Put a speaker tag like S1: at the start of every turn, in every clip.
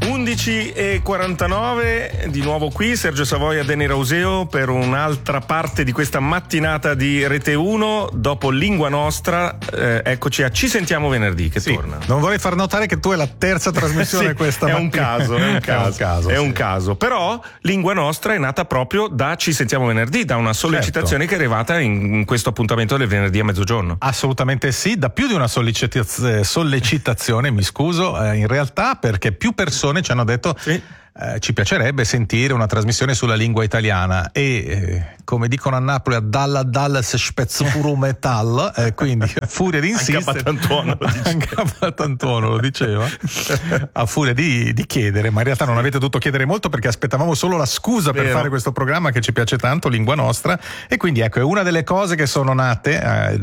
S1: 11:49, di nuovo qui Sergio Savoia, Deni Rauseo per un'altra parte di questa mattinata di Rete 1. Dopo Lingua Nostra, eccoci a Ci sentiamo venerdì che torna.
S2: Non vorrei far notare che tu è la terza trasmissione questa mattina.
S1: È un caso. Però Lingua Nostra è nata proprio da Ci sentiamo venerdì, da una sollecitazione che è arrivata in questo appuntamento del venerdì a mezzogiorno.
S2: Assolutamente sì, da più di una sollecitazione, mi scuso, in realtà, perché più persone ci hanno detto ci piacerebbe sentire una trasmissione sulla lingua italiana e come dicono a Napoli, a dalla se spezzo puro metal, quindi a furia di insistere, anche Abbatantuono lo diceva, a furia di chiedere, ma in realtà non avete dovuto chiedere molto perché aspettavamo solo la scusa per fare questo programma che ci piace tanto, Lingua Nostra, e quindi ecco, è una delle cose che sono nate,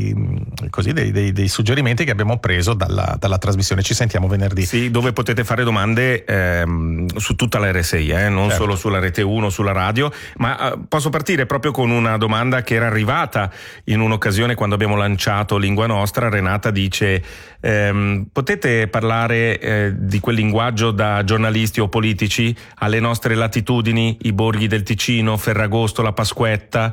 S2: dei suggerimenti che abbiamo preso dalla trasmissione Ci sentiamo venerdì.
S1: Sì, dove potete fare domande su tutta la RSI, non solo sulla Rete 1, sulla radio, ma posso partire proprio con una domanda che era arrivata in un'occasione quando abbiamo lanciato Lingua Nostra. Renata dice: potete parlare di quel linguaggio da giornalisti o politici alle nostre latitudini, i borghi del Ticino, Ferragosto, la Pasquetta,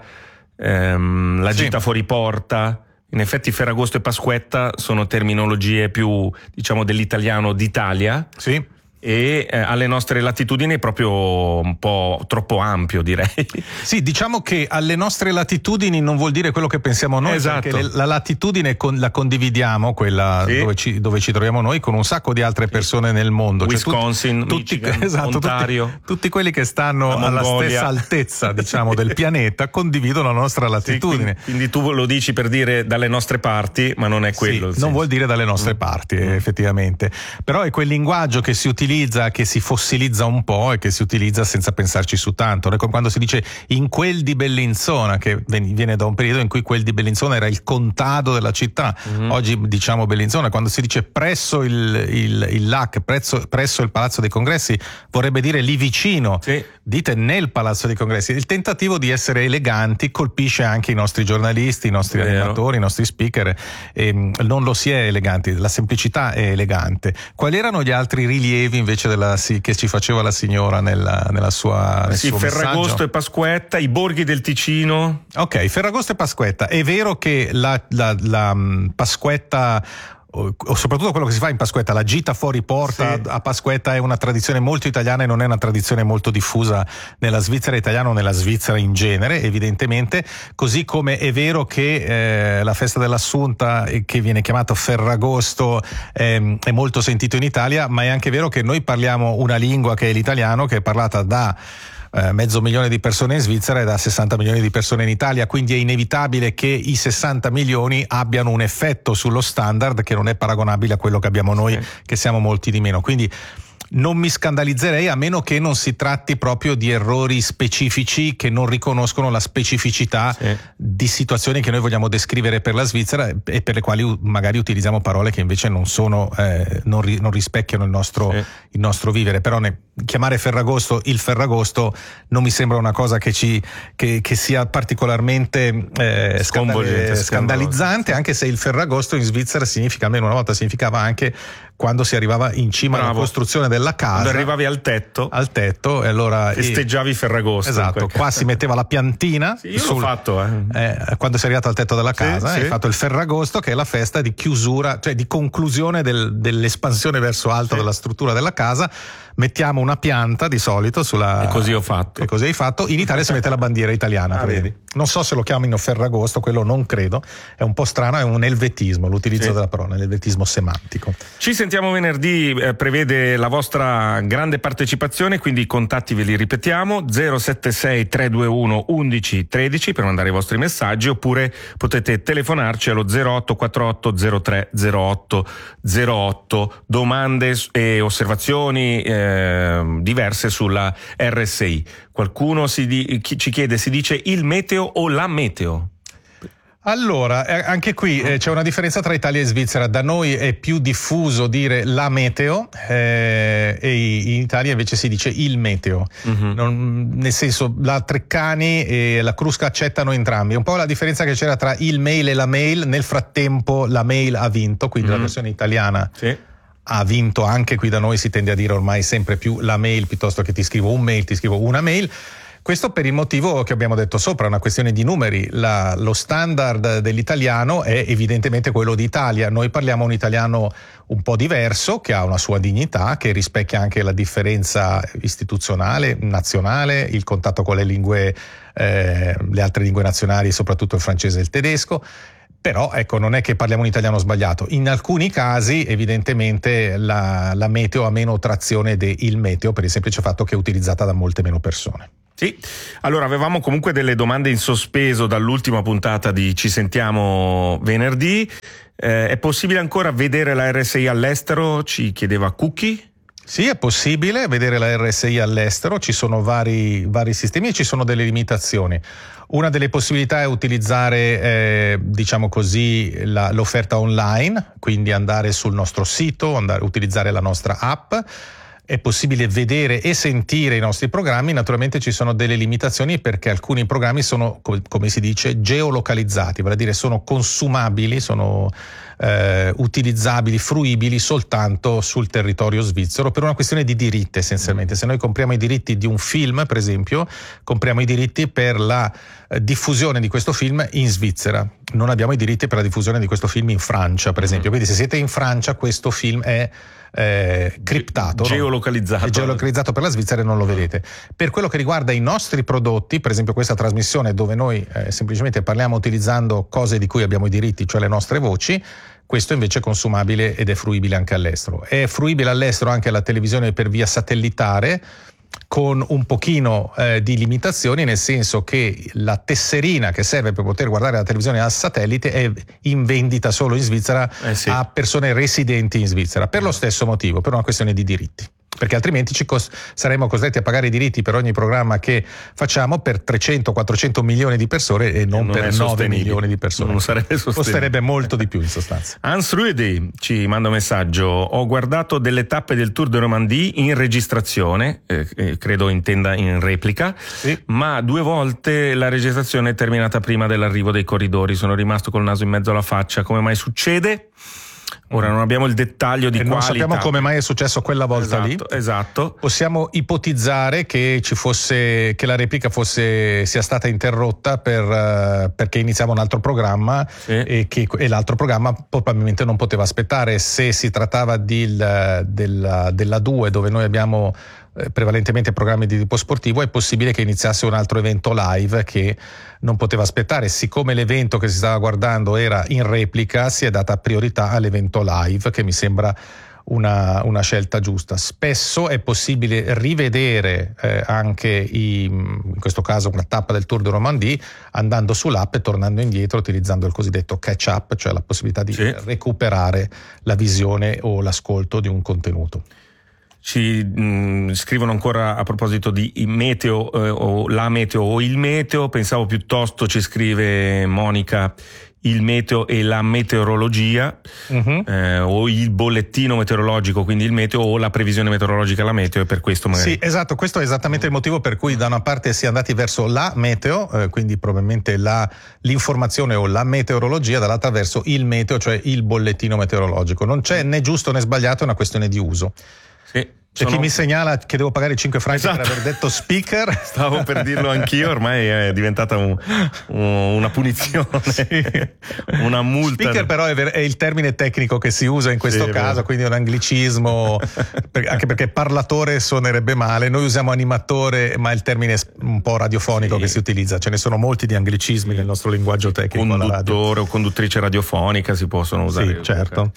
S1: la gita fuori porta? In effetti Ferragosto e Pasquetta sono terminologie più, diciamo, dell'italiano d'Italia.
S2: Sì.
S1: E alle nostre latitudini è proprio un po' troppo ampio, direi.
S2: Sì, diciamo che alle nostre latitudini non vuol dire quello che pensiamo noi,
S1: esatto.
S2: Perché la latitudine la condividiamo, quella dove ci troviamo noi, con un sacco di altre persone nel mondo.
S1: Wisconsin, Michigan, Ontario.
S2: Tutti quelli che stanno alla stessa altezza, diciamo, del pianeta condividono la nostra latitudine.
S1: Sì, quindi tu lo dici per dire dalle nostre parti, ma non è quello.
S2: Non vuol dire dalle nostre parti, effettivamente. Però è quel linguaggio che si utilizza, che si fossilizza un po' e che si utilizza senza pensarci su tanto. Ecco, quando si dice in quel di Bellinzona, che viene da un periodo in cui quel di Bellinzona era il contado della città, oggi diciamo Bellinzona. Quando si dice presso il LAC, presso il Palazzo dei Congressi, vorrebbe dire lì vicino. Dite nel Palazzo dei Congressi. Il tentativo di essere eleganti colpisce anche i nostri giornalisti, i nostri animatori, i nostri speaker. Non lo si è eleganti, la semplicità è elegante. Quali erano gli altri rilievi invece che ci faceva la signora nella sua nel suo
S1: Ferragosto
S2: messaggio?
S1: E Pasquetta, i borghi del Ticino.
S2: Ok, Ferragosto e Pasquetta. È vero che la Pasquetta, o soprattutto quello che si fa in Pasquetta, la gita fuori porta a Pasquetta, è una tradizione molto italiana e non è una tradizione molto diffusa nella Svizzera italiana o nella Svizzera in genere, evidentemente, così come è vero che la festa dell'Assunta, che viene chiamata Ferragosto, è molto sentito in Italia, ma è anche vero che noi parliamo una lingua che è l'italiano, che è parlata da 500.000 di persone in Svizzera e da 60 milioni di persone in Italia, quindi è inevitabile che i 60 milioni abbiano un effetto sullo standard che non è paragonabile a quello che abbiamo noi, che siamo molti di meno. Quindi non mi scandalizzerei, a meno che non si tratti proprio di errori specifici che non riconoscono la specificità di situazioni che noi vogliamo descrivere per la Svizzera e per le quali magari utilizziamo parole che invece non sono non rispecchiano il nostro vivere. Però chiamare Ferragosto il Ferragosto non mi sembra una cosa che sia particolarmente scandalizzante, anche se il Ferragosto in Svizzera significa, almeno una volta significava anche quando si arrivava in cima alla costruzione della casa,
S1: quando arrivavi al tetto
S2: e allora
S1: festeggiavi Ferragosto.
S2: Esatto, qua si metteva la piantina.
S1: Io l'ho fatto
S2: quando sei arrivato al tetto della casa, hai fatto il Ferragosto, che è la festa di chiusura, cioè di conclusione dell'espansione verso alto della struttura della casa. Mettiamo una pianta di solito sulla.
S1: E così ho fatto.
S2: E così hai fatto. In Italia si mette la bandiera italiana, vedi. Non so se lo chiamino Ferragosto, quello non credo. È un po' strano, è un elvetismo, l'utilizzo della parola, l'elvetismo semantico.
S1: Ci sentiamo venerdì, prevede la vostra grande partecipazione, quindi i contatti ve li ripetiamo: 076 321 11 13 per mandare i vostri messaggi, oppure potete telefonarci allo 0848 03 08 08. Domande e osservazioni diverse sulla RSI. Qualcuno ci chiede, si dice il meteo o la meteo?
S2: Allora, anche qui c'è una differenza tra Italia e Svizzera. Da noi è più diffuso dire la meteo e in Italia invece si dice il meteo. Nel senso, la Treccani e la Crusca accettano entrambi. Un po' la differenza che c'era tra il mail e la mail. Nel frattempo la mail ha vinto, quindi la versione italiana ha vinto anche qui da noi, si tende a dire ormai sempre più la mail piuttosto che ti scrivo un mail, ti scrivo una mail. Questo per il motivo che abbiamo detto sopra, è una questione di numeri. Lo standard dell'italiano è evidentemente quello d'Italia. Noi parliamo un italiano un po' diverso, che ha una sua dignità, che rispecchia anche la differenza istituzionale, nazionale, il contatto con le lingue, le altre lingue nazionali, soprattutto il francese e il tedesco. Però ecco, non è che parliamo un italiano sbagliato. In alcuni casi evidentemente la meteo ha meno trazione del meteo, per il semplice fatto che è utilizzata da molte meno persone.
S1: Sì, allora avevamo comunque delle domande in sospeso dall'ultima puntata di Ci sentiamo venerdì. È possibile ancora vedere la RSI all'estero? Ci chiedeva Cookie.
S2: Sì, è possibile vedere la RSI all'estero, ci sono vari sistemi e ci sono delle limitazioni. Una delle possibilità è utilizzare, diciamo così, l'offerta online, quindi andare sul nostro sito, utilizzare la nostra app. È possibile vedere e sentire i nostri programmi. Naturalmente ci sono delle limitazioni perché alcuni programmi sono, come si dice, geolocalizzati, vale a dire sono consumabili, sono utilizzabili, fruibili soltanto sul territorio svizzero per una questione di diritti essenzialmente. Se noi compriamo i diritti di un film, per esempio, compriamo i diritti per la diffusione di questo film in Svizzera. Non abbiamo i diritti per la diffusione di questo film in Francia, per esempio. Quindi se siete in Francia, questo film è criptato,
S1: geolocalizzato.
S2: È geolocalizzato per la Svizzera e non lo vedete. Per quello che riguarda i nostri prodotti, per esempio questa trasmissione dove noi semplicemente parliamo utilizzando cose di cui abbiamo i diritti, cioè le nostre voci, questo invece è consumabile ed è fruibile anche all'estero. È fruibile all'estero anche la televisione per via satellitare, con un pochino di limitazioni, nel senso che la tesserina che serve per poter guardare la televisione al satellite è in vendita solo in Svizzera a persone residenti in Svizzera, per lo stesso motivo, per una questione di diritti. Perché altrimenti saremmo costretti a pagare i diritti per ogni programma che facciamo per 300-400 milioni di persone e non per 9 milioni di persone.
S1: Non sarebbe sostenibile.
S2: Costerebbe molto di più in sostanza.
S1: Hans Ruedi ci manda un messaggio: ho guardato delle tappe del Tour de Romandie in registrazione, credo intenda in replica, sì. Ma 2 volte la registrazione è terminata prima dell'arrivo dei corridori, sono rimasto col naso in mezzo alla faccia. Come mai succede? Ora non abbiamo il dettaglio di quali
S2: non sappiamo
S1: tappe.
S2: Come mai è successo quella volta
S1: esatto.
S2: Possiamo ipotizzare che che la replica sia stata interrotta perché iniziava un altro programma, sì. e l'altro programma probabilmente non poteva aspettare. Se si trattava della 2, dove noi abbiamo prevalentemente programmi di tipo sportivo, è possibile che iniziasse un altro evento live che non poteva aspettare. Siccome l'evento che si stava guardando era in replica, si è data priorità all'evento live, che mi sembra una scelta giusta. Spesso è possibile rivedere anche in questo caso una tappa del Tour de Romandie andando sull'app e tornando indietro utilizzando il cosiddetto catch up, cioè la possibilità di recuperare la visione o l'ascolto di un contenuto.
S1: Ci scrivono ancora a proposito di meteo o la meteo o il meteo, pensavo piuttosto, ci scrive Monica, il meteo e la meteorologia, o il bollettino meteorologico, quindi il meteo, o la previsione meteorologica, la meteo, e per questo magari.
S2: Sì, esatto, questo è esattamente il motivo per cui da una parte si è andati verso la meteo, quindi probabilmente l'informazione o la meteorologia, dall'altra verso il meteo, cioè il bollettino meteorologico. Non c'è né giusto né sbagliato, è una questione di uso.
S1: Sì.
S2: C'è chi mi segnala che devo pagare 5 franchi per aver detto speaker.
S1: Stavo per dirlo anch'io, ormai è diventata una punizione, sì. Una multa.
S2: Speaker però è il termine tecnico che si usa in questo caso, quindi è un anglicismo, anche perché parlatore suonerebbe male. Noi usiamo animatore, ma il termine è un po' radiofonico, che si utilizza. Ce ne sono molti di anglicismi nel nostro linguaggio tecnico.
S1: Conduttore o conduttrice radiofonica si possono usare.
S2: Sì, certo.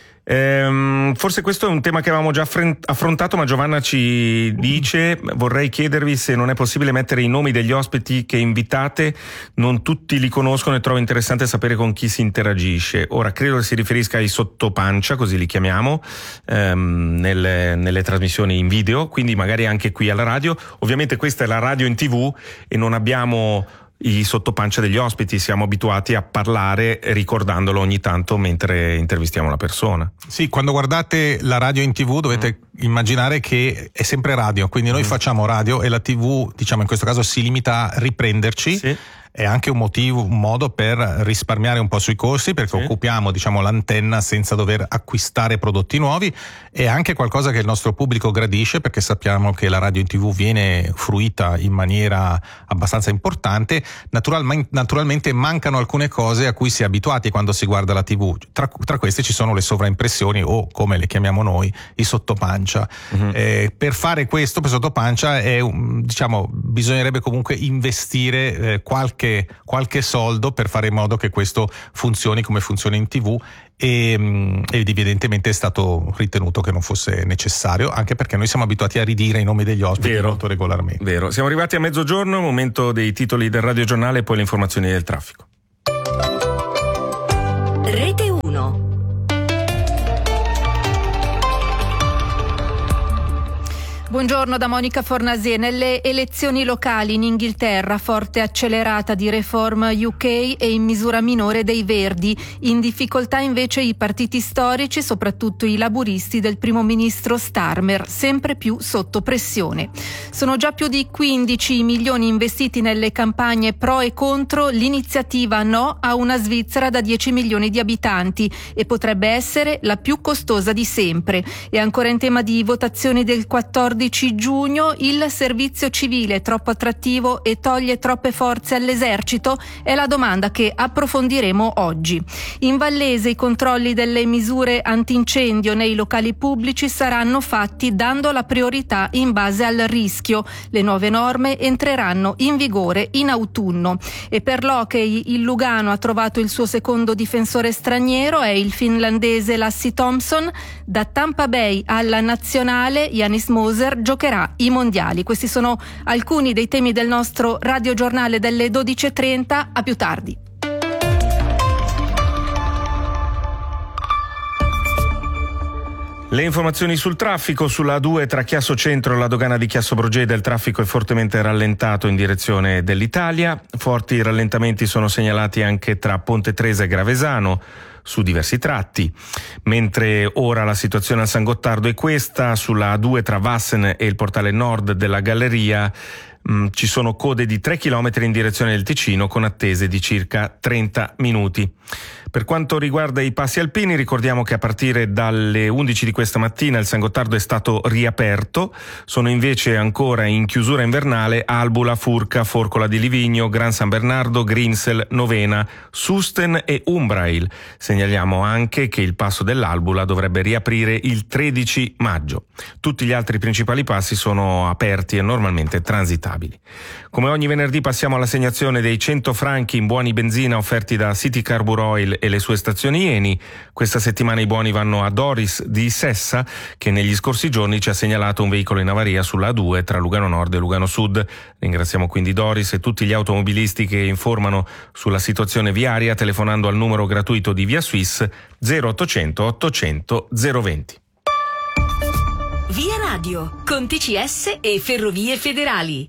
S1: Forse questo è un tema che avevamo già affrontato, ma Giovanna ci dice: vorrei chiedervi se non è possibile mettere i nomi degli ospiti che invitate, non tutti li conoscono e trovo interessante sapere con chi si interagisce. Ora credo che si riferisca ai sottopancia, così li chiamiamo, nelle trasmissioni in video, quindi magari anche qui alla radio. Ovviamente questa è la radio in TV e non abbiamo i sottopancia degli ospiti, siamo abituati a parlare ricordandolo ogni tanto mentre intervistiamo la persona.
S2: Sì, quando guardate la radio in TV dovete immaginare che è sempre radio, quindi noi facciamo radio e la TV, diciamo in questo caso, si limita a riprenderci. Sì. è anche un modo per risparmiare un po' sui costi, perché occupiamo, diciamo, l'antenna senza dover acquistare prodotti nuovi. È anche qualcosa che il nostro pubblico gradisce, perché sappiamo che la radio in TV viene fruita in maniera abbastanza importante. Naturalmente mancano alcune cose a cui si è abituati quando si guarda la TV. Tra queste ci sono le sovraimpressioni, o come le chiamiamo noi, i sottopancia. Per fare questo, per sottopancia, bisognerebbe comunque investire qualche soldo per fare in modo che questo funzioni come funziona in TV, ed evidentemente è stato ritenuto che non fosse necessario, anche perché noi siamo abituati a ridire i nomi degli ospiti molto regolarmente.
S1: Vero, siamo arrivati a mezzogiorno, momento dei titoli del radiogiornale e poi le informazioni del traffico.
S3: Rete 1.
S4: Buongiorno da Monica Fornasie. Nelle elezioni locali in Inghilterra, forte accelerata di Reform UK e in misura minore dei Verdi. In difficoltà invece i partiti storici, soprattutto i laburisti del primo ministro Starmer, sempre più sotto pressione. Sono già più di 15 milioni investiti nelle campagne pro e contro l'iniziativa No a una Svizzera da 10 milioni di abitanti, e potrebbe essere la più costosa di sempre. E ancora in tema di votazioni del 14 giugno, il servizio civile è troppo attrattivo e toglie troppe forze all'esercito? È la domanda che approfondiremo oggi. In Vallese i controlli delle misure antincendio nei locali pubblici saranno fatti dando la priorità in base al rischio. Le nuove norme entreranno in vigore in autunno. E per l'hockey il Lugano ha trovato il suo secondo difensore straniero, è il finlandese Lassi Thompson. Da Tampa Bay alla nazionale Janis Moser giocherà i mondiali. Questi sono alcuni dei temi del nostro radiogiornale delle 12.30. A più tardi.
S1: Le informazioni sul traffico: sulla A2 tra Chiasso Centro e la dogana di Chiasso Brogeda il traffico è fortemente rallentato in direzione dell'Italia. Forti rallentamenti sono segnalati anche tra Ponte Tresa e Gravesano su diversi tratti, mentre ora la situazione al San Gottardo è questa: sulla A2 tra Vassen e il portale nord della Galleria ci sono code di 3 km in direzione del Ticino con attese di circa 30 minuti. Per quanto riguarda i passi alpini, ricordiamo che a partire dalle 11 di questa mattina il San Gottardo è stato riaperto. Sono invece ancora in chiusura invernale Albula, Furca, Forcola di Livigno, Gran San Bernardo, Grimsel, Novena, Susten e Umbrail. Segnaliamo anche che il passo dell'Albula dovrebbe riaprire il 13 maggio. Tutti gli altri principali passi sono aperti e normalmente transitabili. Come ogni venerdì passiamo all'assegnazione dei 100 franchi in buoni benzina offerti da City Carbur Oil e le sue stazioni Eni. Questa settimana i buoni vanno a Doris di Sessa, che negli scorsi giorni ci ha segnalato un veicolo in avaria sulla A2 tra Lugano Nord e Lugano Sud. Ringraziamo quindi Doris e tutti gli automobilisti che informano sulla situazione viaria telefonando al numero gratuito di Via Suisse 0800 800 020.
S3: Via Radio con TCS e Ferrovie Federali.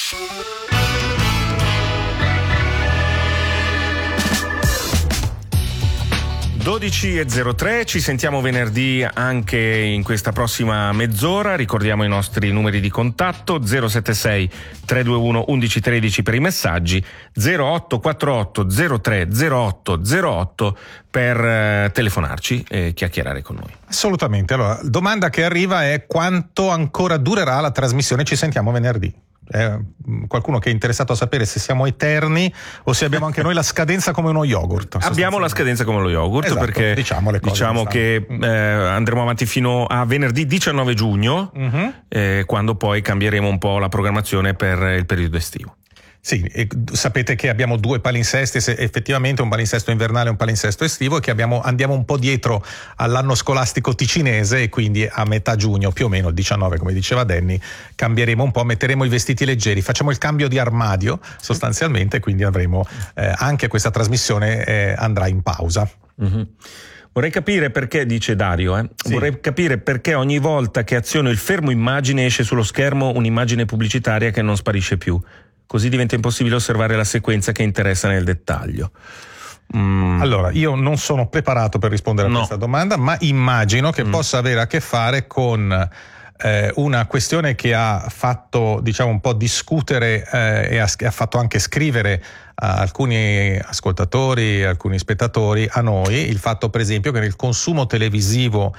S1: 12.03, ci sentiamo venerdì anche in questa prossima mezz'ora. Ricordiamo i nostri numeri di contatto: 076 321 1113 per i messaggi, 0848 03 08 08 per telefonarci e chiacchierare con noi.
S2: Assolutamente. Allora, domanda che arriva è: quanto ancora durerà la trasmissione? Ci sentiamo venerdì. Qualcuno che è interessato a sapere se siamo eterni o se abbiamo anche noi la scadenza come uno yogurt.
S1: Abbiamo la scadenza come lo yogurt, esatto, perché diciamo che andremo avanti fino a venerdì 19 giugno, quando poi cambieremo un po' la programmazione per il periodo estivo.
S2: Sì, e sapete che abbiamo due palinsesti, effettivamente un palinsesto invernale e un palinsesto estivo, e che andiamo un po' dietro all'anno scolastico ticinese, e quindi a metà giugno, più o meno il 19, come diceva Danny, cambieremo un po', metteremo i vestiti leggeri, facciamo il cambio di armadio sostanzialmente, quindi avremo anche questa trasmissione andrà in pausa.
S1: Vorrei capire perché, dice Dario,
S2: Sì.
S1: Vorrei capire perché ogni volta che aziono il fermo immagine esce sullo schermo un'immagine pubblicitaria che non sparisce più. Così diventa impossibile osservare la sequenza che interessa nel dettaglio.
S2: Allora, io non sono preparato per rispondere a questa domanda, ma immagino che possa avere a che fare con una questione che ha fatto, diciamo, un po' discutere e ha fatto anche scrivere a alcuni ascoltatori, alcuni spettatori, a noi, il fatto per esempio che nel consumo televisivo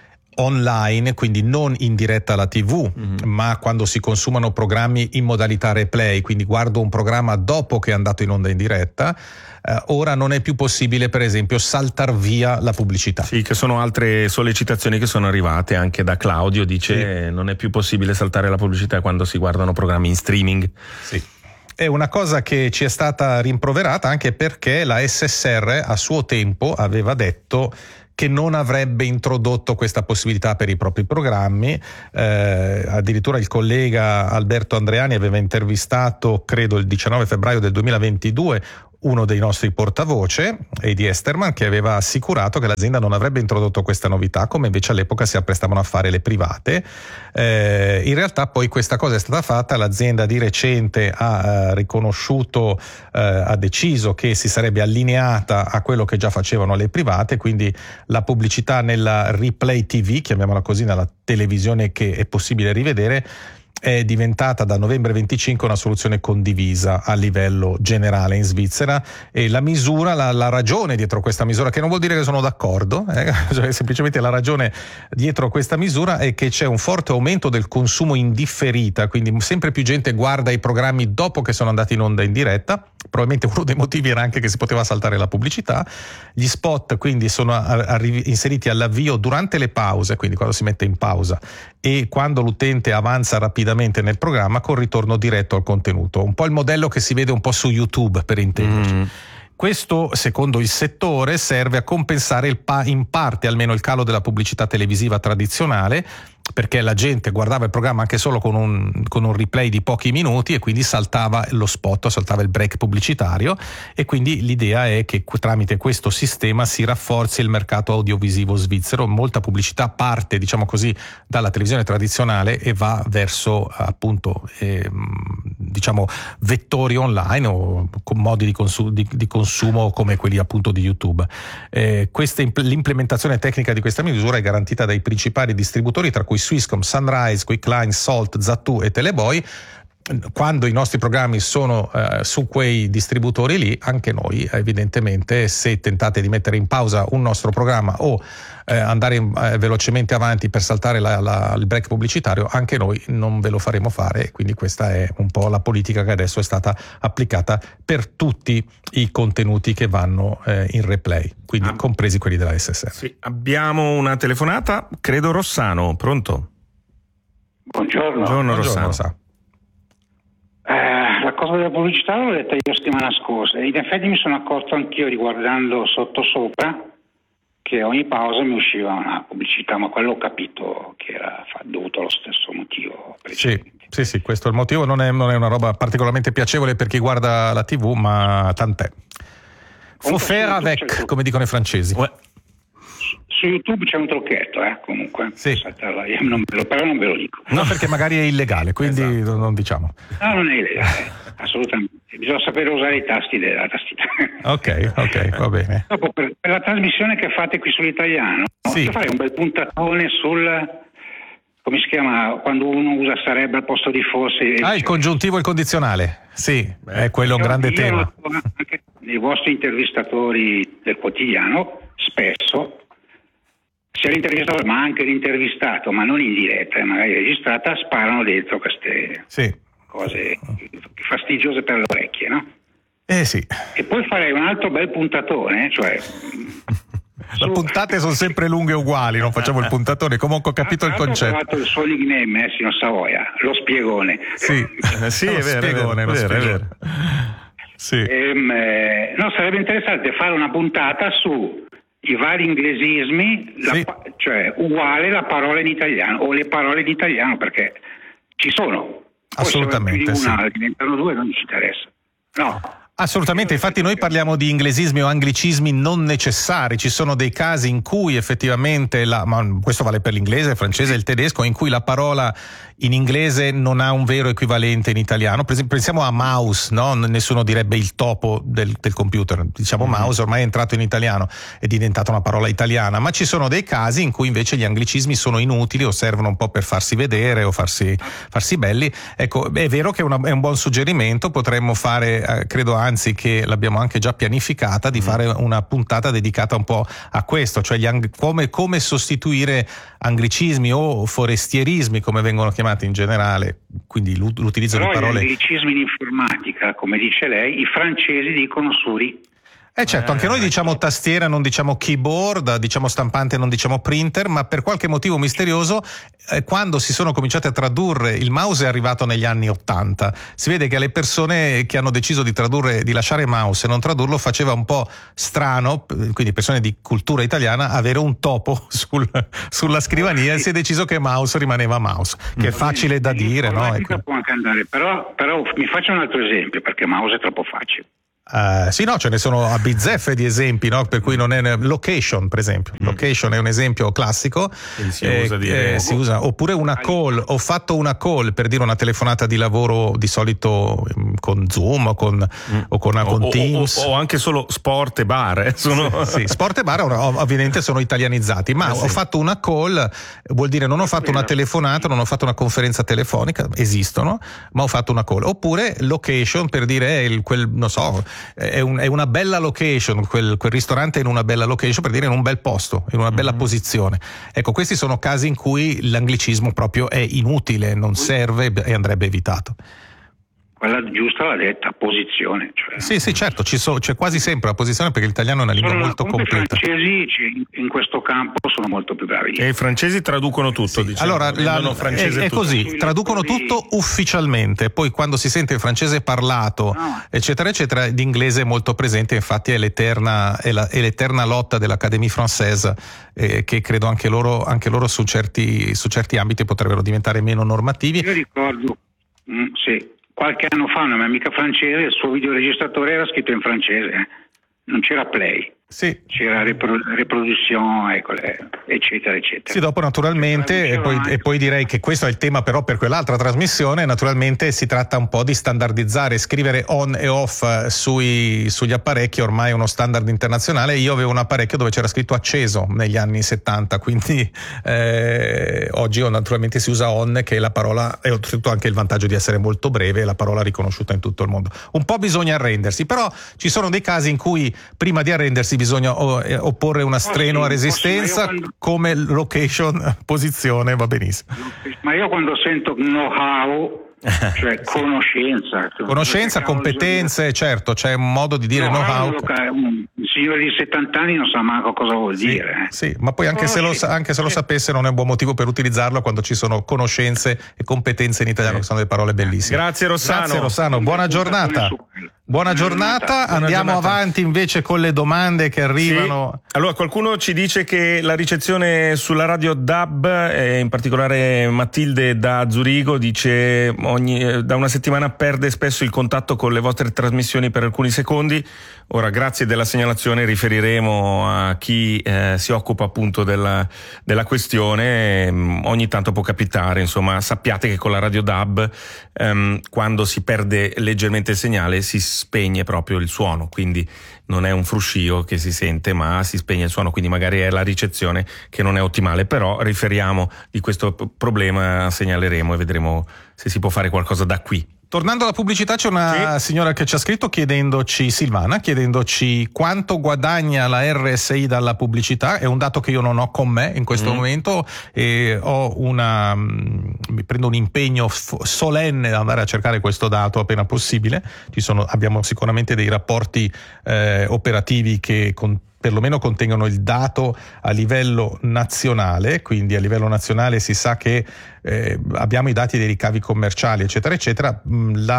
S2: online, quindi non in diretta alla TV, ma quando si consumano programmi in modalità replay, quindi guardo un programma dopo che è andato in onda in diretta, ora non è più possibile per esempio saltar via la pubblicità.
S1: Sì, che sono altre sollecitazioni che sono arrivate anche da Claudio, dice non è più possibile saltare la pubblicità quando si guardano programmi in streaming.
S2: Sì. È una cosa che ci è stata rimproverata anche perché la SSR a suo tempo aveva detto che non avrebbe introdotto questa possibilità per i propri programmi. Addirittura il collega Alberto Andreani aveva intervistato, credo il 19 febbraio del 2022, uno dei nostri portavoce, Eddie Esterman, che aveva assicurato che l'azienda non avrebbe introdotto questa novità, come invece all'epoca si apprestavano a fare le private. In realtà poi questa cosa è stata fatta, l'azienda di recente ha riconosciuto, ha deciso che si sarebbe allineata a quello che già facevano le private, quindi la pubblicità nella replay TV, chiamiamola così, nella televisione che è possibile rivedere, è diventata da novembre 25 una soluzione condivisa a livello generale in Svizzera, e la misura, la ragione dietro questa misura, che non vuol dire che sono d'accordo, cioè semplicemente la ragione dietro questa misura è che c'è un forte aumento del consumo in differita, quindi sempre più gente guarda i programmi dopo che sono andati in onda in diretta. Probabilmente uno dei motivi era anche che si poteva saltare la pubblicità. Gli spot quindi sono inseriti all'avvio durante le pause, quindi quando si mette in pausa, e quando l'utente avanza rapidamente nel programma con ritorno diretto al contenuto. Un po' il modello che si vede un po' su YouTube, per intenderci. Questo, secondo il settore, serve a compensare in parte almeno il calo della pubblicità televisiva tradizionale, perché la gente guardava il programma anche solo con un replay di pochi minuti e quindi saltava lo spot, saltava il break pubblicitario, e quindi l'idea è che tramite questo sistema si rafforzi il mercato audiovisivo svizzero. Molta pubblicità parte, diciamo così, dalla televisione tradizionale e va verso appunto diciamo vettori online o modi di consumo come quelli appunto di YouTube. L'implementazione tecnica di questa misura è garantita dai principali distributori, tra cui Swisscom, Sunrise, Quickline, Salt, Zattoo e Teleboy. Quando i nostri programmi sono su quei distributori lì, anche noi evidentemente, se tentate di mettere in pausa un nostro programma o andare velocemente avanti per saltare il break pubblicitario, anche noi non ve lo faremo fare. Quindi questa è un po' la politica che adesso è stata applicata per tutti i contenuti che vanno in replay, quindi compresi quelli della SSR.
S1: Sì, abbiamo una telefonata, credo Rossano, pronto?
S5: Buongiorno.
S1: Rossano.
S5: La cosa della pubblicità l'ho detta io settimana scorsa, e in effetti mi sono accorto anch'io, riguardando sottosopra, che ogni pausa mi usciva una pubblicità, ma quello ho capito che era dovuto allo stesso motivo.
S2: Sì, questo è il motivo. Non è una roba particolarmente piacevole per chi guarda la TV, ma tant'è. Faut faire avec, come dicono i francesi.
S5: Su YouTube c'è un trucchetto, comunque.
S2: Sì.
S5: Però non ve lo dico.
S2: No, perché magari è illegale, quindi
S1: esatto.
S2: Non diciamo.
S5: No, non è illegale, assolutamente. Bisogna sapere usare i tasti della tastiera.
S2: Ok, va bene.
S5: Dopo, per la trasmissione che fate qui sull'italiano,
S2: sì,
S5: fare un bel puntatone sul, come si chiama, quando uno usa sarebbe al posto di forse.
S2: Il congiuntivo e il condizionale. Sì, è quello un grande tema.
S5: Anche nei vostri intervistatori del quotidiano, spesso, sia l'intervistatore ma anche l'intervistato, ma non in diretta, magari registrata, sparano dentro queste cose fastidiose per le orecchie, no?
S2: Sì.
S5: E poi farei un altro bel puntatone, cioè
S2: le puntate sono sempre lunghe uguali, non facciamo il puntatone. Comunque ho capito il concetto.
S5: Ho trovato il suo nickname, signor Savoia, lo spiegone.
S2: Sì, è vero. Sì.
S5: No, sarebbe interessante fare una puntata su i vari inglesismi, cioè uguale la parola in italiano o le parole in italiano, perché ci sono. Poi
S2: assolutamente,
S5: se una diventano due non ci interessa. No.
S2: Assolutamente, infatti noi parliamo di inglesismi o anglicismi non necessari, ci sono dei casi in cui effettivamente, ma questo vale per l'inglese, il francese e il tedesco, in cui la parola in inglese non ha un vero equivalente in italiano. Per esempio, pensiamo a mouse, no? Nessuno direbbe il topo del computer, diciamo mouse, ormai è entrato in italiano, è diventata una parola italiana, ma ci sono dei casi in cui invece gli anglicismi sono inutili o servono un po' per farsi vedere o farsi belli. Ecco, è vero che è un buon suggerimento, potremmo fare, credo anzi che l'abbiamo anche già pianificata, di fare una puntata dedicata un po' a questo, cioè come sostituire anglicismi o forestierismi, come vengono chiamati in generale, quindi l'utilizzo di parole.
S5: Gli anglicismi in informatica, come dice lei, i francesi dicono souris.
S2: Certo, anche noi diciamo tastiera, non diciamo keyboard, diciamo stampante, non diciamo printer, ma per qualche motivo misterioso quando si sono cominciati a tradurre, il mouse è arrivato negli anni 80, si vede che alle persone che hanno deciso di tradurre, di lasciare mouse e non tradurlo, faceva un po' strano, quindi persone di cultura italiana, avere un topo sulla scrivania, e si è deciso che mouse rimaneva mouse, che è facile da dire, no?
S5: Ecco. Può anche andare, però mi faccio un altro esempio, perché mouse è troppo facile.
S2: Sì, no, ce ne sono a bizzeffe di esempi, no? Per cui non è location, per esempio. Location è un esempio classico. Si usa, oppure una call. Ho fatto una call per dire una telefonata di lavoro, di solito con Zoom o con Teams.
S1: O anche solo sport e bar.
S2: Sì, sport e bar ovviamente sono italianizzati, ma ho fatto una call, vuol dire non ho fatto una telefonata, non ho fatto una conferenza telefonica, esistono, ma ho fatto una call. Oppure location per dire non so, è una bella location, quel ristorante è in una bella location, per dire in un bel posto, in una bella posizione. Ecco, questi sono casi in cui l'anglicismo proprio è inutile, non serve e andrebbe evitato.
S5: Quella giusta l'ha detta, posizione. Cioè.
S2: Sì, certo, c'è quasi sempre la posizione, perché l'italiano è una lingua molto completa.
S5: I francesi in questo campo sono molto più bravi.
S1: E i francesi traducono tutto,
S2: sì.
S1: Diciamo.
S2: Allora, è così, traducono tutto ufficialmente, poi quando si sente il francese parlato, eccetera, eccetera, l'inglese è molto presente, infatti è l'eterna lotta dell'Académie Française, che credo anche loro su certi ambiti potrebbero diventare meno normativi.
S5: Io ricordo, sì. Qualche anno fa una mia amica francese, il suo videoregistratore era scritto in francese, non c'era play.
S2: Sì.
S5: C'era riproduzione, eccetera, eccetera.
S2: Sì, dopo naturalmente, e poi direi che questo è il tema però per quell'altra trasmissione, naturalmente si tratta un po' di standardizzare, scrivere on e off sugli apparecchi, ormai è uno standard internazionale. Io avevo un apparecchio dove c'era scritto acceso negli anni 70, quindi oggi naturalmente si usa on, che è la parola, e oltretutto anche il vantaggio di essere molto breve, è la parola riconosciuta in tutto il mondo. Un po' bisogna arrendersi, però ci sono dei casi in cui prima di arrendersi bisogna opporre una strenua resistenza, come location, posizione, va benissimo.
S5: Ma io quando sento know-how, cioè conoscenza,
S2: competenze, certo, c'è un modo di dire know-how.
S5: Un signore di 70 anni non sa manco cosa vuol dire.
S2: Sì, ma poi anche se lo sapesse non è un buon motivo per utilizzarlo quando ci sono conoscenze e competenze in italiano, che sono delle parole bellissime.
S1: Grazie Rossano,
S2: buona giornata. Buona giornata, andiamo avanti invece con le domande che arrivano.
S1: Sì. Allora, qualcuno ci dice che la ricezione sulla radio DAB, in particolare Matilde da Zurigo, dice da una settimana perde spesso il contatto con le vostre trasmissioni per alcuni secondi. Ora, grazie della segnalazione, riferiremo a chi si occupa appunto della questione. Ogni tanto può capitare, insomma, sappiate che con la radio DAB quando si perde leggermente il segnale si spegne proprio il suono, quindi non è un fruscio che si sente, ma si spegne il suono, quindi magari è la ricezione che non è ottimale, però riferiamo di questo problema, segnaleremo e vedremo se si può fare qualcosa da qui.
S2: Tornando alla pubblicità, c'è una signora che ci ha scritto Silvana, chiedendoci quanto guadagna la RSI dalla pubblicità. È un dato che io non ho con me in questo momento, e mi prendo un impegno solenne ad andare a cercare questo dato appena possibile. Abbiamo sicuramente dei rapporti operativi che perlomeno contengono il dato a livello nazionale, quindi a livello nazionale si sa che abbiamo i dati dei ricavi commerciali, eccetera, eccetera.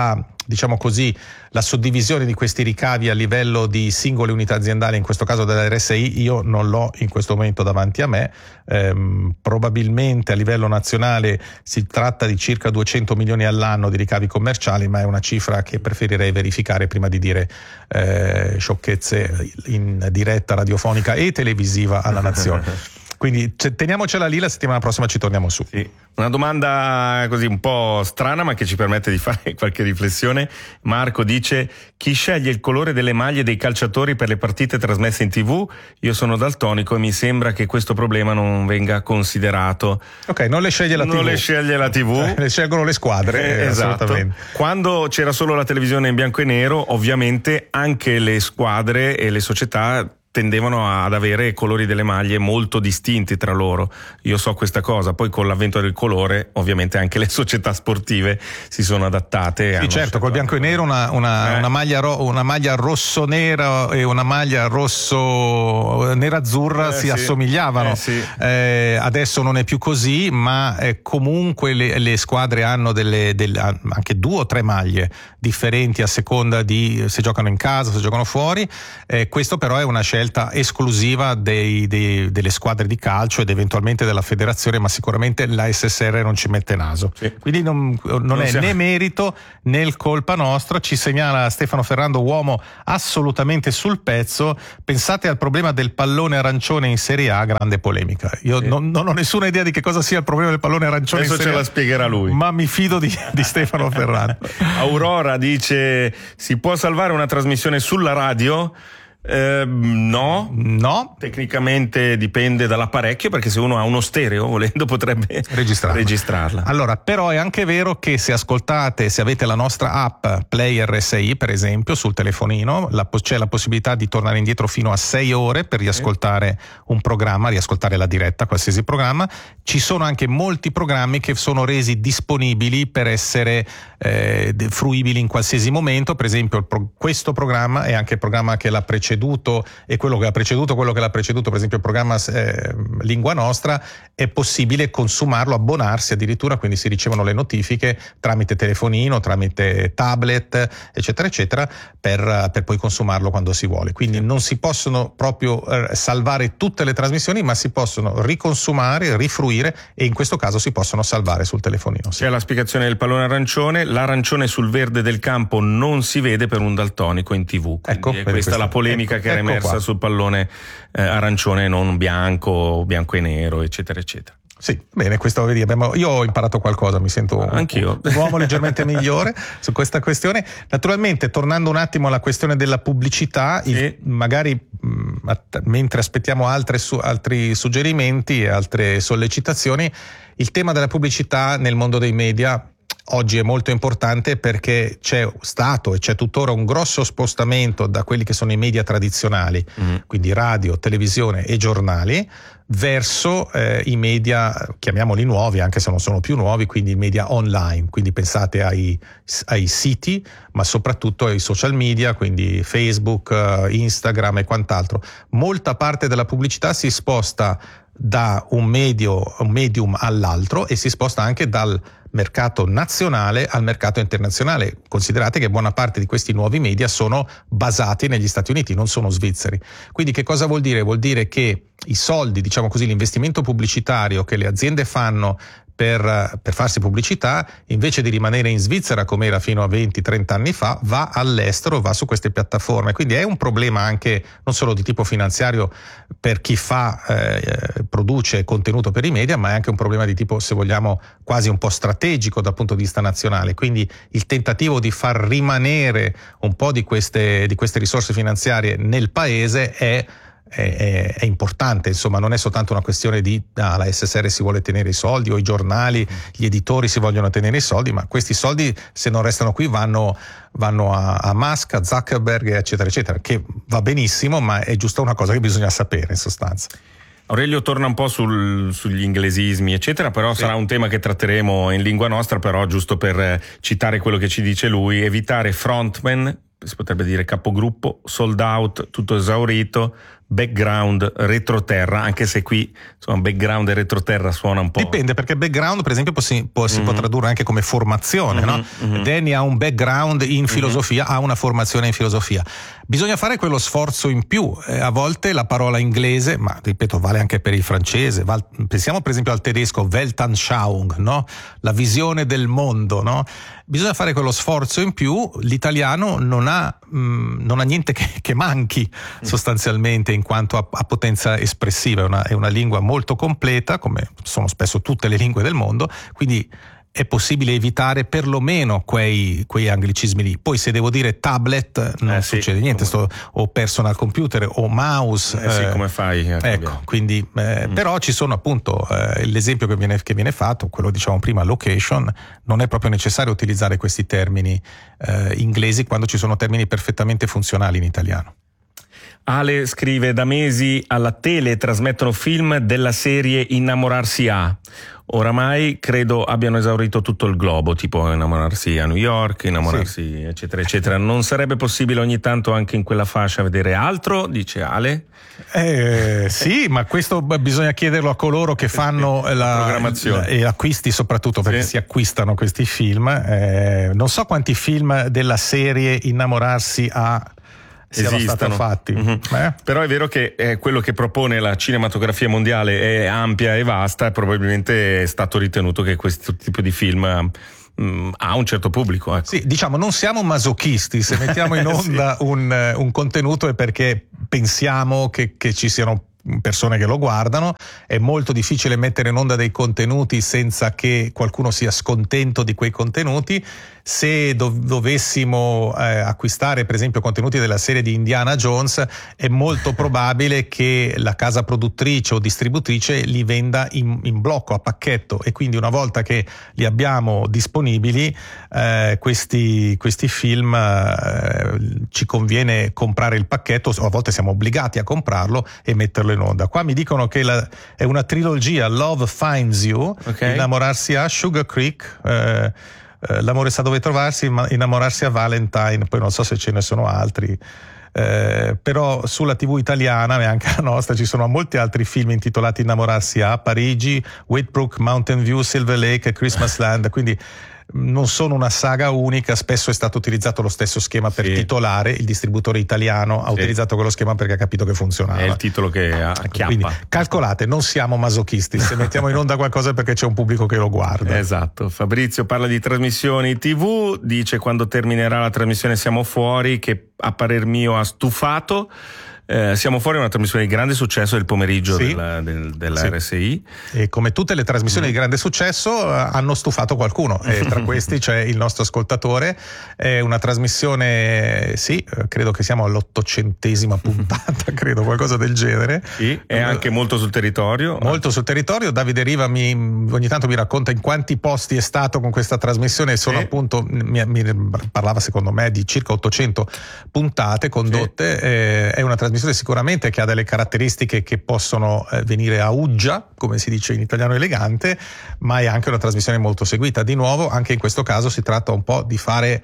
S2: diciamo così, la suddivisione di questi ricavi a livello di singole unità aziendali, in questo caso della RSI, io non l'ho in questo momento davanti a me. Probabilmente a livello nazionale si tratta di circa 200 milioni all'anno di ricavi commerciali, ma è una cifra che preferirei verificare prima di dire sciocchezze in diretta radiofonica e televisiva alla nazione. Quindi teniamocela lì, la settimana prossima ci torniamo su.
S1: Sì. Una domanda così un po' strana, ma che ci permette di fare qualche riflessione. Marco dice: chi sceglie il colore delle maglie dei calciatori per le partite trasmesse in TV? Io sono daltonico e mi sembra che questo problema non venga considerato.
S2: Ok, non le sceglie la TV.
S1: Non le sceglie la TV.
S2: Le scelgono le squadre.
S1: Esatto. Quando c'era solo la televisione in bianco e nero, ovviamente anche le squadre e le società tendevano ad avere colori delle maglie molto distinti tra loro. Io so questa cosa, poi con l'avvento del colore ovviamente anche le società sportive si sono adattate.
S2: Sì, certo, col bianco e nero una maglia rosso-nera e una maglia rosso-nera-azzurra si assomigliavano.
S1: Sì.
S2: Adesso non è più così, ma comunque le squadre hanno anche 2 o 3 maglie differenti a seconda di se giocano in casa, se giocano fuori. Questo però è una scelta esclusiva delle squadre di calcio ed eventualmente della federazione, ma sicuramente la SSR non ci mette naso.
S1: Sì.
S2: Quindi non è né merito né colpa nostra. Ci segnala Stefano Ferrando, uomo assolutamente sul pezzo. Pensate al problema del pallone arancione in Serie A, grande polemica. Io non ho nessuna idea di che cosa sia il problema del pallone arancione
S1: adesso
S2: in Serie A.
S1: Ce la spiegherà lui.
S2: Ma mi fido di Stefano Ferrando.
S1: Aurora dice: si può salvare una trasmissione sulla radio? No, tecnicamente dipende dall'apparecchio, perché se uno ha uno stereo, volendo, potrebbe registrarla.
S2: Allora, però è anche vero che se avete la nostra app Play RSI, per esempio, sul telefonino, c'è la possibilità di tornare indietro fino a 6 ore per riascoltare un programma, riascoltare la diretta, qualsiasi programma. Ci sono anche molti programmi che sono resi disponibili per essere fruibili in qualsiasi momento. Per esempio questo programma è anche il programma che l'ha preceduto e quello che l'ha preceduto, per esempio il programma Lingua Nostra, è possibile consumarlo, abbonarsi addirittura, quindi si ricevono le notifiche tramite telefonino, tramite tablet, eccetera eccetera, per poi consumarlo quando si vuole. Quindi non si possono proprio salvare tutte le trasmissioni, ma si possono riconsumare, rifruire, e in questo caso si possono salvare sul telefonino. Sì.
S1: C'è la spiegazione del pallone arancione: l'arancione sul verde del campo non si vede per un daltonico in TV.
S2: Ecco,
S1: questa è la polemica che era emersa sul pallone arancione, non bianco e nero, eccetera eccetera.
S2: Sì, bene, questo vedi, io ho imparato qualcosa, mi sento
S1: anch'io
S2: un uomo leggermente migliore su questa questione. Naturalmente, tornando un attimo alla questione della pubblicità,
S1: sì.
S2: Magari mentre aspettiamo altri suggerimenti e altre sollecitazioni, il tema della pubblicità nel mondo dei media oggi è molto importante, perché c'è stato e c'è tuttora un grosso spostamento da quelli che sono i media tradizionali, quindi radio, televisione e giornali, verso i media, chiamiamoli nuovi anche se non sono più nuovi, quindi i media online. Quindi pensate ai siti, ma soprattutto ai social media, quindi Facebook, Instagram e quant'altro. Molta parte della pubblicità si sposta da un medium all'altro e si sposta anche dal mercato nazionale al mercato internazionale. Considerate che buona parte di questi nuovi media sono basati negli Stati Uniti, non sono svizzeri. Quindi che cosa vuol dire? Vuol dire che i soldi, diciamo così, l'investimento pubblicitario che le aziende fanno per farsi pubblicità, invece di rimanere in Svizzera come era fino a 20-30 anni fa, va all'estero, va su queste piattaforme. Quindi è un problema anche non solo di tipo finanziario per chi produce contenuto per i media, ma è anche un problema di tipo, se vogliamo, quasi un po' strategico dal punto di vista nazionale. Quindi il tentativo di far rimanere un po' di queste risorse finanziarie nel paese è importante. Insomma, non è soltanto una questione di la SSR si vuole tenere i soldi, o i giornali, gli editori si vogliono tenere i soldi, ma questi soldi, se non restano qui, vanno a Musk, a Zuckerberg, eccetera eccetera, che va benissimo, ma è giusto una cosa che bisogna sapere in sostanza.
S1: Aurelio torna un po' sugli inglesismi eccetera, però sì, sarà un tema che tratteremo in Lingua Nostra. Però giusto per citare quello che ci dice lui: evitare frontman, si potrebbe dire capogruppo, sold out, tutto esaurito, background retroterra, anche se qui insomma background e retroterra suona un po'.
S2: Dipende, perché background per esempio si può tradurre anche come formazione, no? Danny ha un background in filosofia, ha una formazione in filosofia. Bisogna fare quello sforzo in più, a volte la parola inglese, ma ripeto vale anche per il francese, pensiamo per esempio al tedesco Weltanschauung, no? La visione del mondo, no? Bisogna fare quello sforzo in più. L'italiano non ha niente che manchi sostanzialmente in quanto a potenza espressiva, è una lingua molto completa, come sono spesso tutte le lingue del mondo, quindi è possibile evitare perlomeno quei anglicismi lì. Poi se devo dire tablet non succede niente, o personal computer o mouse.
S1: Sì, come fai?
S2: Ecco, quindi però ci sono appunto l'esempio che viene fatto, quello diciamo prima, location, non è proprio necessario utilizzare questi termini inglesi quando ci sono termini perfettamente funzionali in italiano.
S1: Ale scrive: da mesi alla tele trasmettono film della serie Innamorarsi a. Oramai credo abbiano esaurito tutto il globo, tipo Innamorarsi a New York, Innamorarsi eccetera eccetera. Non sarebbe possibile ogni tanto anche in quella fascia vedere altro, dice Ale?
S2: Sì, ma questo bisogna chiederlo a coloro che fanno la programmazione e acquisti, soprattutto perché si acquistano questi film. Non so quanti film della serie Innamorarsi a siano stati fatti.
S1: Però è vero che quello che propone la cinematografia mondiale è ampia e vasta, e probabilmente è stato ritenuto che questo tipo di film ha un certo pubblico. Ecco.
S2: Sì, diciamo, non siamo masochisti, se mettiamo in onda un contenuto è perché pensiamo che ci siano persone che lo guardano. È molto difficile mettere in onda dei contenuti senza che qualcuno sia scontento di quei contenuti. Se dovessimo acquistare per esempio contenuti della serie di Indiana Jones, è molto probabile che la casa produttrice o distributrice li venda in blocco, a pacchetto, e quindi una volta che li abbiamo disponibili questi film ci conviene comprare il pacchetto, o a volte siamo obbligati a comprarlo e metterlo in onda. Qua mi dicono che è una trilogia: Love Finds You, Innamorarsi a, Sugar Creek, L'amore sa dove trovarsi, Innamorarsi a Valentine, poi non so se ce ne sono altri. Però sulla TV italiana e anche la nostra ci sono molti altri film intitolati Innamorarsi a, Parigi, Whitbrook, Mountain View, Silver Lake, Christmas Land, quindi non sono una saga unica. Spesso è stato utilizzato lo stesso schema per titolare, il distributore italiano ha utilizzato quello schema perché ha capito che funzionava.
S1: È il titolo che acchiappa.
S2: Quindi calcolate, non siamo masochisti, se mettiamo in onda qualcosa è perché c'è un pubblico che lo guarda.
S1: Esatto. Fabrizio parla di trasmissioni TV, dice: quando terminerà la trasmissione Siamo Fuori, che a parer mio ha stufato. Siamo Fuori è una trasmissione di grande successo del pomeriggio della RSI, e
S2: come tutte le trasmissioni di grande successo hanno stufato qualcuno, e tra questi c'è il nostro ascoltatore. È una trasmissione, credo che siamo all'800ª puntata, credo, qualcosa del genere.
S1: È anche molto sul territorio.
S2: Davide Riva ogni tanto mi racconta in quanti posti è stato con questa trasmissione. Sono appunto, mi parlava secondo me di circa 800 puntate condotte. È una trasmissione sicuramente che ha delle caratteristiche che possono venire a uggia, come si dice in italiano elegante, ma è anche una trasmissione molto seguita. Di nuovo, anche in questo caso si tratta un po' di fare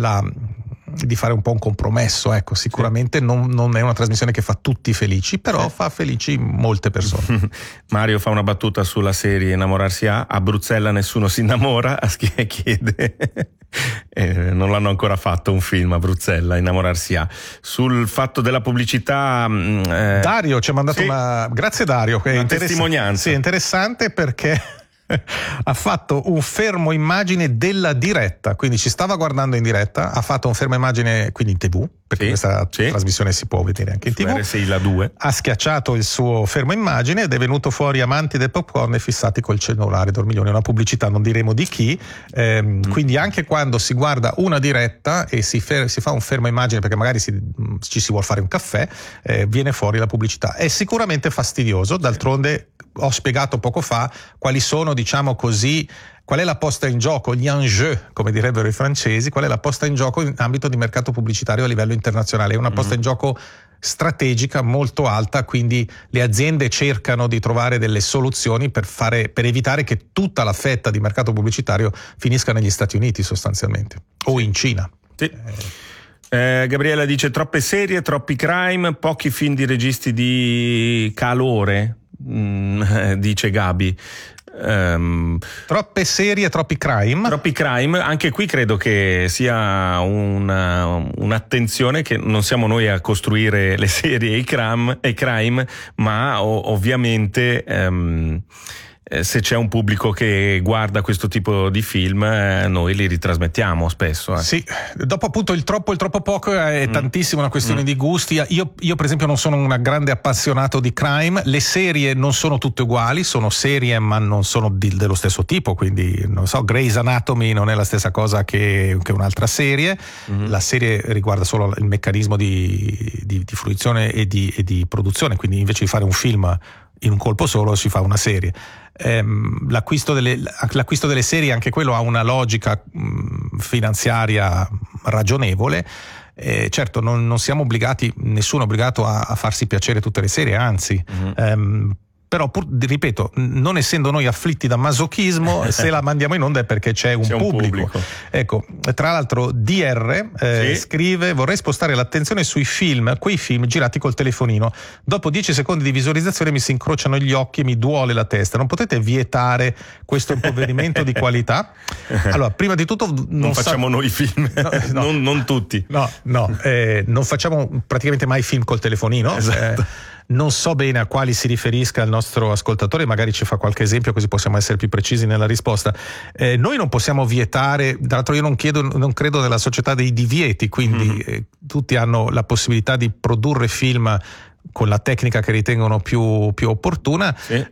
S2: un po' un compromesso, ecco. Sicuramente non è una trasmissione che fa tutti felici, però fa felici molte persone.
S1: Mario fa una battuta sulla serie Innamorarsi a Bruxelles nessuno si innamora, chiede. Non l'hanno ancora fatto un film a Bruxelles, Innamorarsi a. Sul fatto della pubblicità,
S2: Dario ci ha mandato grazie Dario,
S1: una testimonianza.
S2: Sì, è interessante perché ha fatto un fermo immagine della diretta, quindi ci stava guardando in diretta, ha fatto un fermo immagine quindi in TV, perché questa trasmissione si può vedere anche in TV.
S1: RSI la 2.
S2: Ha schiacciato il suo fermo immagine ed è venuto fuori amanti del popcorn e fissati col cellulare dormiglione, una pubblicità, non diremo di chi. Quindi anche quando si guarda una diretta e si fa un fermo immagine perché magari ci si vuol fare un caffè, viene fuori la pubblicità. È sicuramente fastidioso, d'altronde ho spiegato poco fa quali sono, diciamo così, qual è la posta in gioco, gli enjeux, come direbbero i francesi, qual è la posta in gioco in ambito di mercato pubblicitario a livello internazionale. È una posta in gioco strategica molto alta, quindi le aziende cercano di trovare delle soluzioni per evitare che tutta la fetta di mercato pubblicitario finisca negli Stati Uniti sostanzialmente, o in Cina.
S1: Sì. Gabriella dice troppe serie, troppi crime, pochi film di registi di calore, dice Gabi.
S2: Troppe serie, troppi crime.
S1: Troppi crime, anche qui credo che sia un'attenzione che non siamo noi a costruire le serie e i crime, ma ovviamente se c'è un pubblico che guarda questo tipo di film, noi li ritrasmettiamo spesso.
S2: Sì, dopo appunto il troppo poco è tantissimo una questione di gusti. Io per esempio non sono un grande appassionato di crime, le serie non sono tutte uguali, sono serie ma non sono dello stesso tipo, quindi non so, Grey's Anatomy non è la stessa cosa che un'altra serie. La serie riguarda solo il meccanismo di fruizione e di produzione, quindi invece di fare un film in un colpo solo si fa una serie. L'acquisto delle serie, anche quello ha una logica finanziaria ragionevole. Certo, non siamo obbligati, nessuno è obbligato a farsi piacere tutte le serie, anzi. Però ripeto, non essendo noi afflitti da masochismo, se la mandiamo in onda è perché c'è un pubblico. Ecco, tra l'altro DR scrive: vorrei spostare l'attenzione sui film, quei film girati col telefonino. Dopo 10 secondi di visualizzazione mi si incrociano gli occhi e mi duole la testa. Non potete vietare questo impoverimento di qualità? Allora, prima di tutto
S1: non facciamo noi film, non tutti.
S2: Non facciamo praticamente mai film col telefonino.
S1: Esatto.
S2: Non so bene a quali si riferisca il nostro ascoltatore, magari ci fa qualche esempio così possiamo essere più precisi nella risposta. Noi non possiamo vietare, tra l'altro io non credo nella società dei divieti, quindi tutti hanno la possibilità di produrre film con la tecnica che ritengono più opportuna.